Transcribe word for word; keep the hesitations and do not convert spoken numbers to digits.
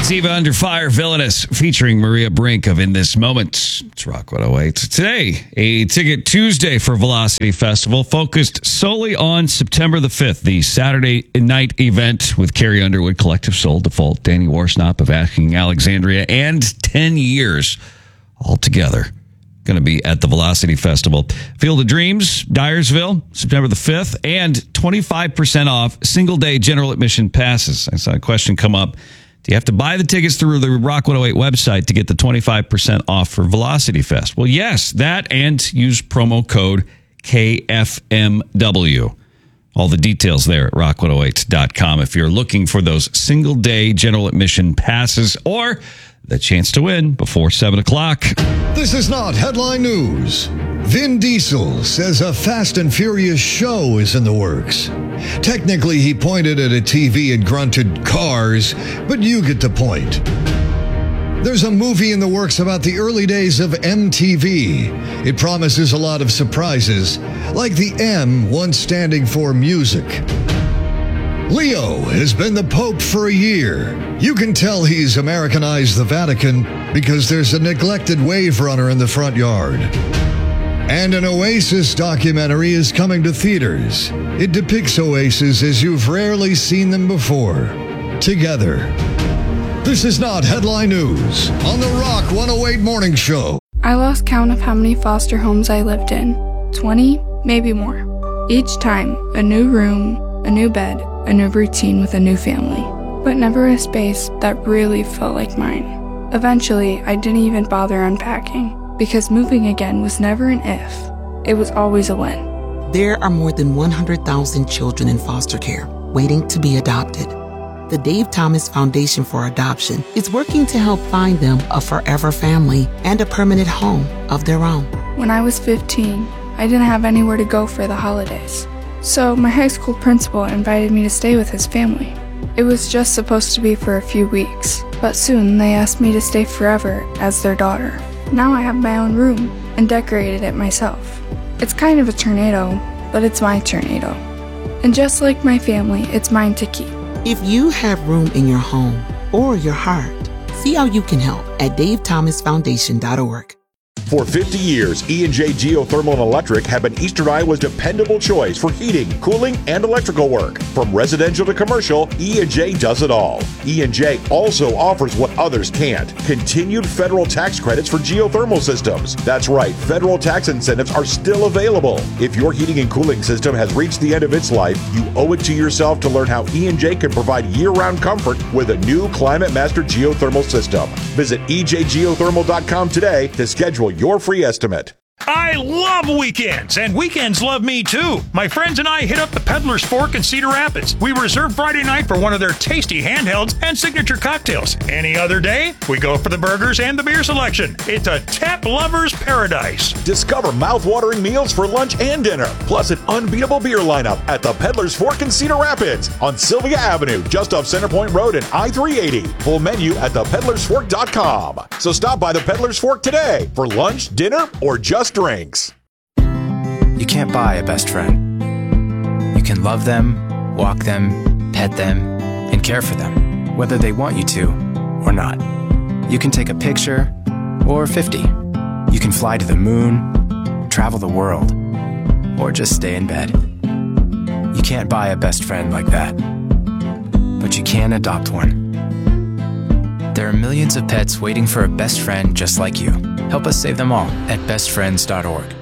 Ziva Under Fire, Villainous, featuring Maria Brink of In This Moment. It's Rock one oh eight. Today, a Ticket Tuesday for Velocity Festival, focused solely on September the fifth, the Saturday night event with Carrie Underwood, Collective Soul, Default, Danny Warsnop of Asking Alexandria, and ten years all together. Going to be at the Velocity Festival. Field of Dreams, Dyersville, September the fifth, and twenty-five percent off single-day general admission passes. I saw a question come up. Do you have to buy the tickets through the Rock one oh eight website to get the twenty-five percent off for Velocity Fest? Well, yes, that, and use promo code K F M W. All the details there at rock one oh eight dot com if you're looking for those single-day general admission passes or the chance to win before seven o'clock. This is not headline news. Vin Diesel says a Fast and Furious show is in the works. Technically, he pointed at a T V and grunted, "Cars," but you get the point. There's a movie in the works about the early days of M T V. It promises a lot of surprises, like the M once standing for music. Leo has been the Pope for a year. You can tell he's Americanized the Vatican because there's a neglected wave runner in the front yard. And an Oasis documentary is coming to theaters. It depicts Oasis as you've rarely seen them before, together. This is not headline news on the Rock one oh eight Morning Show. I lost count of how many foster homes I lived in. twenty, maybe more. Each time, a new room, a new bed, a new routine with a new family, but never a space that really felt like mine. Eventually, I didn't even bother unpacking, because moving again was never an if, it was always a when. There are more than one hundred thousand children in foster care waiting to be adopted. The Dave Thomas Foundation for Adoption is working to help find them a forever family and a permanent home of their own. When I was fifteen, I didn't have anywhere to go for the holidays. So my high school principal invited me to stay with his family. It was just supposed to be for a few weeks, but soon they asked me to stay forever as their daughter. Now I have my own room and decorated it myself. It's kind of a tornado, but it's my tornado. And just like my family, it's mine to keep. If you have room in your home or your heart, see how you can help at dave thomas foundation dot org. For fifty years, E and J Geothermal and Electric have been Eastern Iowa's dependable choice for heating, cooling, and electrical work. From residential to commercial, E and J does it all. E and J also offers what others can't: continued federal tax credits for geothermal systems. That's right, federal tax incentives are still available. If your heating and cooling system has reached the end of its life, you owe it to yourself to learn how E and J can provide year-round comfort with a new Climate Master geothermal system. Visit E J geothermal dot com today to schedule your free estimate. I love weekends, and weekends love me too. My friends and I hit up the Peddler's Fork in Cedar Rapids. We reserve Friday night for one of their tasty handhelds and signature cocktails. Any other day, we go for the burgers and the beer selection. It's a tap lover's paradise. Discover mouth-watering meals for lunch and dinner, plus an unbeatable beer lineup at the Peddler's Fork in Cedar Rapids on Sylvia Avenue, just off Centerpoint Road and I three eighty. Full menu at the peddlers fork dot com. So stop by the Peddler's Fork today for lunch, dinner, or just drinks. You can't buy a best friend. You can love them, walk them, pet them, and care for them, whether they want you to or not. You can take a picture or fifty. You can fly to the moon, travel the world, or just stay in bed. You can't buy a best friend like that, but you can adopt one. There are millions of pets waiting for a best friend just like you. Help us save them all at best friends dot org.